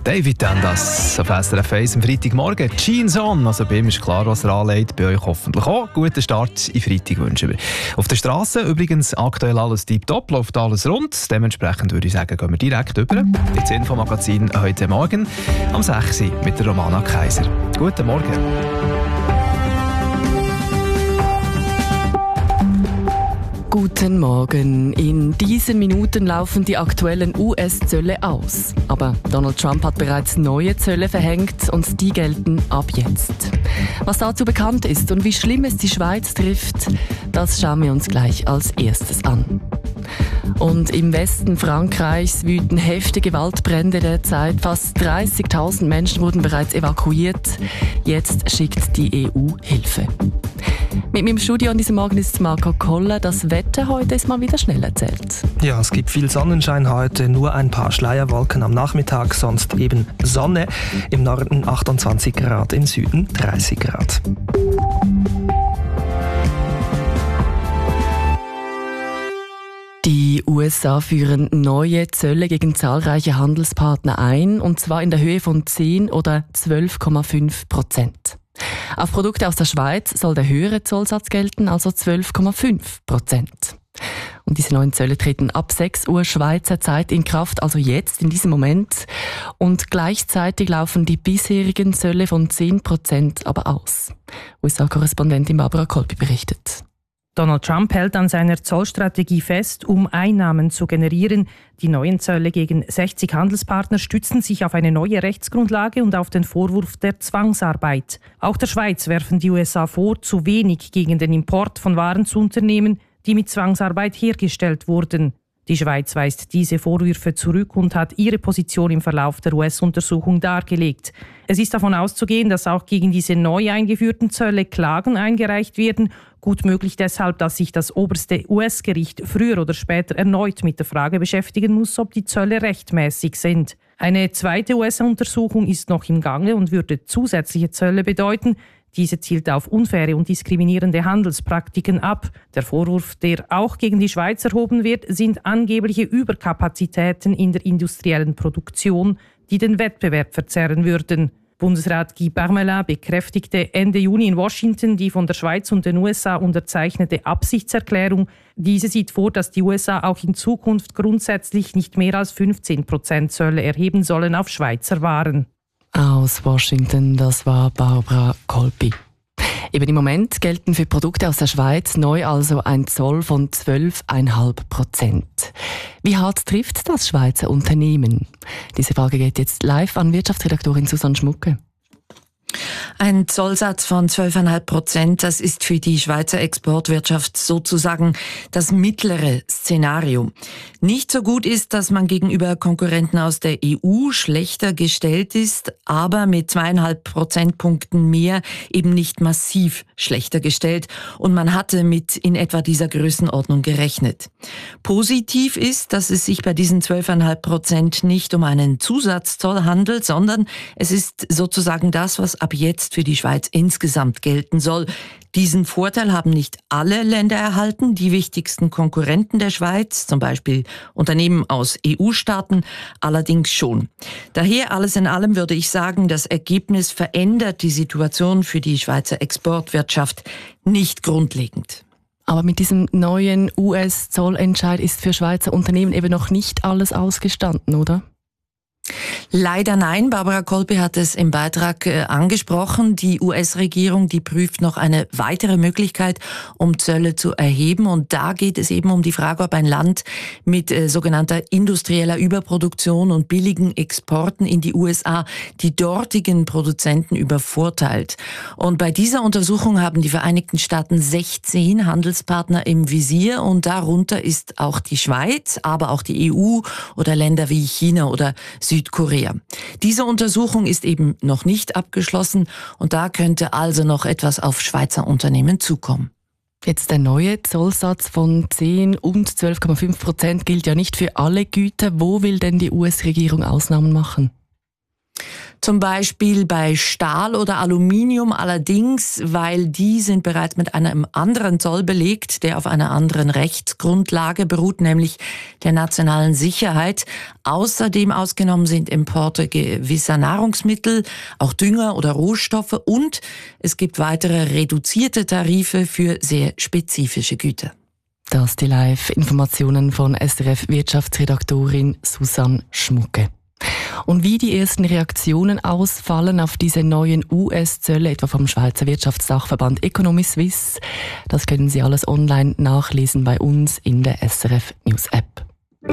David Dundas auf SRF 1 am Freitagmorgen. Jeans on. Also bei ihm ist klar, was er anlegt. Bei euch hoffentlich auch. Guten Start in Freitag wünschen wir. Auf der Straße übrigens aktuell alles tiptop, läuft alles rund. Dementsprechend würde ich sagen, gehen wir direkt über ins Infomagazin heute Morgen am 6 Uhr mit der Romana Kaiser. Guten Morgen. Guten Morgen. In diesen Minuten laufen die aktuellen US-Zölle aus. Aber Donald Trump hat bereits neue Zölle verhängt und die gelten ab jetzt. Was dazu bekannt ist und wie schlimm es die Schweiz trifft, das schauen wir uns gleich als erstes an. Und im Westen Frankreichs wüten heftige Waldbrände derzeit. Fast 30.000 Menschen wurden bereits evakuiert. Jetzt schickt die EU Hilfe. Mit mir im Studio an diesem Morgen ist Marco Koller. Das Wetter heute ist mal wieder schnell erzählt. Ja, es gibt viel Sonnenschein heute, nur ein paar Schleierwolken am Nachmittag, sonst eben Sonne. Im Norden 28 Grad, im Süden 30 Grad. Die USA führen neue Zölle gegen zahlreiche Handelspartner ein, und zwar in der Höhe von 10 oder 12,5%. Auf Produkte aus der Schweiz soll der höhere Zollsatz gelten, also 12,5%. Und diese neuen Zölle treten ab 6 Uhr Schweizer Zeit in Kraft, also jetzt, in diesem Moment. Und gleichzeitig laufen die bisherigen Zölle von 10% aber aus. USA-Korrespondentin Barbara Kolpi berichtet. Donald Trump hält an seiner Zollstrategie fest, um Einnahmen zu generieren. Die neuen Zölle gegen 60 Handelspartner stützen sich auf eine neue Rechtsgrundlage und auf den Vorwurf der Zwangsarbeit. Auch der Schweiz werfen die USA vor, zu wenig gegen den Import von Waren zu unternehmen, die mit Zwangsarbeit hergestellt wurden. Die Schweiz weist diese Vorwürfe zurück und hat ihre Position im Verlauf der US-Untersuchung dargelegt. Es ist davon auszugehen, dass auch gegen diese neu eingeführten Zölle Klagen eingereicht werden. Gut möglich deshalb, dass sich das oberste US-Gericht früher oder später erneut mit der Frage beschäftigen muss, ob die Zölle rechtmäßig sind. Eine zweite US-Untersuchung ist noch im Gange und würde zusätzliche Zölle bedeuten. Diese zielt auf unfaire und diskriminierende Handelspraktiken ab. Der Vorwurf, der auch gegen die Schweiz erhoben wird, sind angebliche Überkapazitäten in der industriellen Produktion, die den Wettbewerb verzerren würden. Bundesrat Guy Parmelin bekräftigte Ende Juni in Washington die von der Schweiz und den USA unterzeichnete Absichtserklärung. Diese sieht vor, dass die USA auch in Zukunft grundsätzlich nicht mehr als 15% Zölle erheben sollen auf Schweizer Waren. Aus Washington, das war Barbara Kolpi. Eben im Moment gelten für Produkte aus der Schweiz neu also ein Zoll von 12,5%. Wie hart trifft das Schweizer Unternehmen? Diese Frage geht jetzt live an Wirtschaftsredaktorin Susanne Schmucke. Ein Zollsatz von 12,5%, das ist für die Schweizer Exportwirtschaft sozusagen das mittlere Szenario. Nicht so gut ist, dass man gegenüber Konkurrenten aus der EU schlechter gestellt ist, aber mit 2,5 Prozentpunkten mehr eben nicht massiv schlechter gestellt, und man hatte mit in etwa dieser Größenordnung gerechnet. Positiv ist, dass es sich bei diesen 12,5% nicht um einen Zusatzzoll handelt, sondern es ist sozusagen das, was ab jetzt für die Schweiz insgesamt gelten soll. Diesen Vorteil haben nicht alle Länder erhalten. Die wichtigsten Konkurrenten der Schweiz, zum Beispiel Unternehmen aus EU-Staaten, allerdings schon. Daher alles in allem würde ich sagen, das Ergebnis verändert die Situation für die Schweizer Exportwirtschaft nicht grundlegend. Aber mit diesem neuen US-Zollentscheid ist für Schweizer Unternehmen eben noch nicht alles ausgestanden, oder? Leider nein. Barbara Kolpi hat es im Beitrag angesprochen. Die US-Regierung, die prüft noch eine weitere Möglichkeit, um Zölle zu erheben. Und da geht es eben um die Frage, ob ein Land mit sogenannter industrieller Überproduktion und billigen Exporten in die USA die dortigen Produzenten übervorteilt. Und bei dieser Untersuchung haben die Vereinigten Staaten 16 Handelspartner im Visier, und darunter ist auch die Schweiz, aber auch die EU oder Länder wie China oder Südkorea. Diese Untersuchung ist eben noch nicht abgeschlossen, und da könnte also noch etwas auf Schweizer Unternehmen zukommen. Jetzt der neue Zollsatz von 10 und 12,5% gilt ja nicht für alle Güter. Wo will denn die US-Regierung Ausnahmen machen? Zum Beispiel bei Stahl oder Aluminium allerdings, weil die sind bereits mit einem anderen Zoll belegt, der auf einer anderen Rechtsgrundlage beruht, nämlich der nationalen Sicherheit. Außerdem ausgenommen sind Importe gewisser Nahrungsmittel, auch Dünger oder Rohstoffe und es gibt weitere reduzierte Tarife für sehr spezifische Güter. Das die Live-Informationen von SRF-Wirtschaftsredaktorin Susanne Schmucke. Und wie die ersten Reaktionen ausfallen auf diese neuen US-Zölle, etwa vom Schweizer Wirtschaftssachverband Economy Suisse, das können Sie alles online nachlesen bei uns in der SRF News App.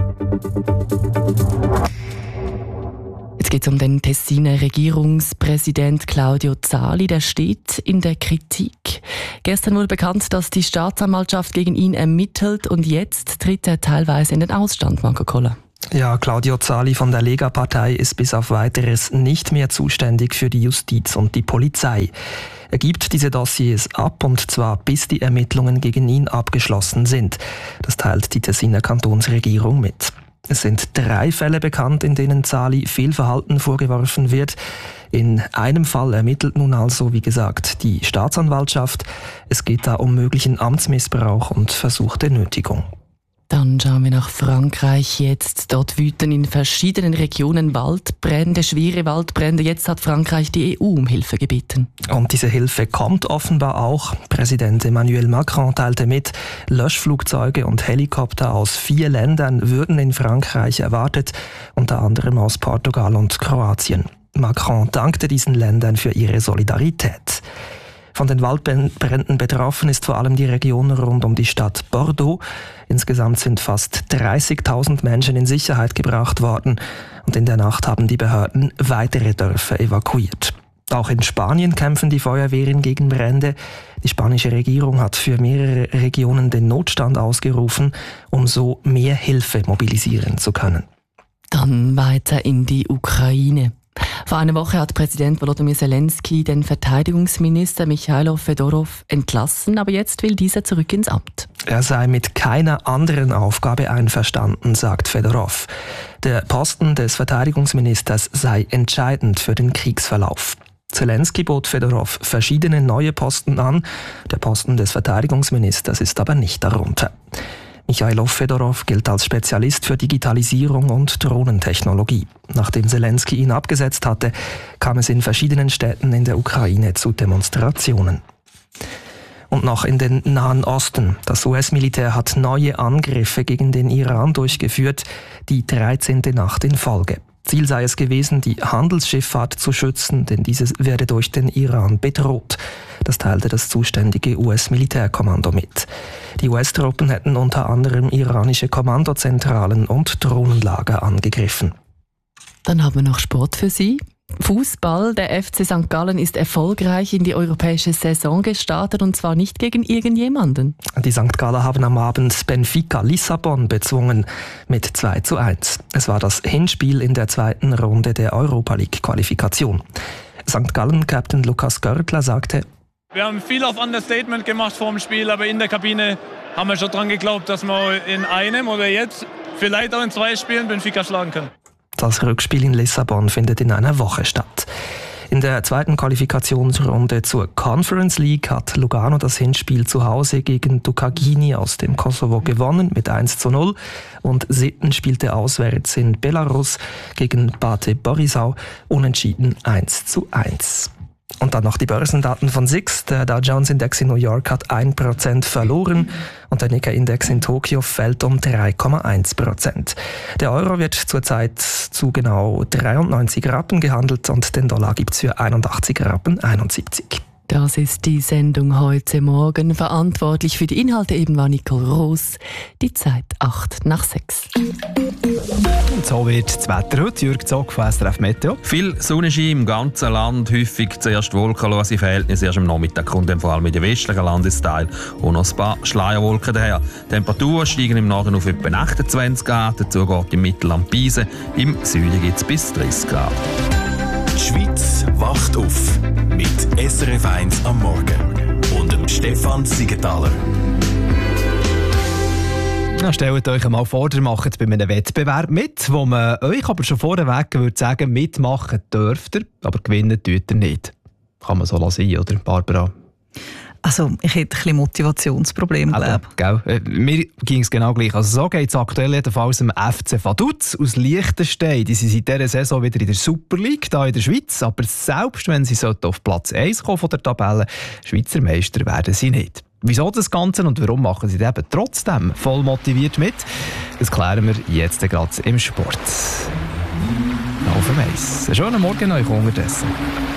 Jetzt geht es um den Tessiner Regierungspräsident Claudio Zali, der steht in der Kritik. Gestern wurde bekannt, dass die Staatsanwaltschaft gegen ihn ermittelt und jetzt tritt er teilweise in den Ausstand, Marco Koller. Ja, Claudio Zali von der Lega-Partei ist bis auf Weiteres nicht mehr zuständig für die Justiz und die Polizei. Er gibt diese Dossiers ab, und zwar bis die Ermittlungen gegen ihn abgeschlossen sind. Das teilt die Tessiner Kantonsregierung mit. Es sind 3 Fälle bekannt, in denen Zali Fehlverhalten vorgeworfen wird. In einem Fall ermittelt nun also, wie gesagt, die Staatsanwaltschaft. Es geht da um möglichen Amtsmissbrauch und versuchte Nötigung. Dann schauen wir nach Frankreich jetzt. Dort wüten in verschiedenen Regionen Waldbrände, schwere Waldbrände. Jetzt hat Frankreich die EU um Hilfe gebeten. Und diese Hilfe kommt offenbar auch. Präsident Emmanuel Macron teilte mit, Löschflugzeuge und Helikopter aus 4 Ländern würden in Frankreich erwartet, unter anderem aus Portugal und Kroatien. Macron dankte diesen Ländern für ihre Solidarität. Von den Waldbränden betroffen ist vor allem die Region rund um die Stadt Bordeaux. Insgesamt sind fast 30.000 Menschen in Sicherheit gebracht worden und in der Nacht haben die Behörden weitere Dörfer evakuiert. Auch in Spanien kämpfen die Feuerwehren gegen Brände. Die spanische Regierung hat für mehrere Regionen den Notstand ausgerufen, um so mehr Hilfe mobilisieren zu können. Dann weiter in die Ukraine. Vor einer Woche hat Präsident Volodymyr Zelensky den Verteidigungsminister Michailo Fedorov entlassen, aber jetzt will dieser zurück ins Amt. Er sei mit keiner anderen Aufgabe einverstanden, sagt Fedorov. Der Posten des Verteidigungsministers sei entscheidend für den Kriegsverlauf. Zelensky bot Fedorov verschiedene neue Posten an, der Posten des Verteidigungsministers ist aber nicht darunter. Michailo Fedorov gilt als Spezialist für Digitalisierung und Drohnentechnologie. Nachdem Zelensky ihn abgesetzt hatte, kam es in verschiedenen Städten in der Ukraine zu Demonstrationen. Und noch in den Nahen Osten. Das US-Militär hat neue Angriffe gegen den Iran durchgeführt, die 13. Nacht in Folge. Ziel sei es gewesen, die Handelsschifffahrt zu schützen, denn diese werde durch den Iran bedroht. Das teilte das zuständige US-Militärkommando mit. Die US-Truppen hätten unter anderem iranische Kommandozentralen und Drohnenlager angegriffen. Dann haben wir noch Sport für Sie. Fußball. Der FC St. Gallen ist erfolgreich in die europäische Saison gestartet und zwar nicht gegen irgendjemanden. Die St. Galler haben am Abend Benfica Lissabon bezwungen mit 2:1. Es war das Hinspiel in der 2. Runde der Europa League-Qualifikation. St. Gallen-Captain Lukas Görtler sagte: Wir haben viel auf Understatement gemacht vor dem Spiel, aber in der Kabine haben wir schon dran geglaubt, dass wir in einem oder jetzt vielleicht auch in 2 Spielen Benfica schlagen können. Das Rückspiel in Lissabon findet in einer Woche statt. In der 2. Qualifikationsrunde zur Conference League hat Lugano das Hinspiel zu Hause gegen Ducagini aus dem Kosovo gewonnen mit 1:0 und Sitten spielte auswärts in Belarus gegen Bate Borisov unentschieden 1:1. Und dann noch die Börsendaten von SIX. Der Dow Jones Index in New York hat 1% verloren und der Nikkei Index in Tokio fällt um 3,1%. Der Euro wird zurzeit zu genau 93 Rappen gehandelt und den Dollar gibt's für 81,71 Rappen. Das ist die Sendung heute Morgen. Verantwortlich für die Inhalte eben war Nicole Roos. Die Zeit 8:06. Und so wird das Wetter heute. Jürg Zock von SRF Meteo. Viel Sonnenschein im ganzen Land, häufig zuerst wolkenlose Verhältnisse. Erst am Nachmittag kommt dann vor allem in den westlichen Landesteil und noch ein paar Schleierwolken daher. Die Temperaturen steigen im Norden auf etwa 28 Grad, dazu geht im Mittelland Pisen. Im Süden gibt es bis 30 Grad. Die Schweiz wacht auf mit SRF 1 am Morgen und dem Stefan Siegenthaler. Ja, stellt euch mal vor, ihr macht bei einem Wettbewerb mit, wo man euch aber schon vorweg würde sagen, mitmachen dürft ihr, aber gewinnen tut ihr nicht. Kann man so sein, oder Barbara? Also, ich hätte ein bisschen Motivationsproblem, glaube ich. Mir ging es genau gleich. Also so geht es aktuell jedenfalls im FC Vaduz aus Liechtenstein. Die sind seit dieser Saison wieder in der Super League, hier in der Schweiz. Aber selbst wenn sie auf Platz 1 kommen von der Tabelle, Schweizer Meister werden sie nicht. Wieso das Ganze und warum machen sie eben trotzdem voll motiviert mit? Das klären wir jetzt gerade im Sport. Auf dem Eis. Einen schönen Morgen euch unterdessen.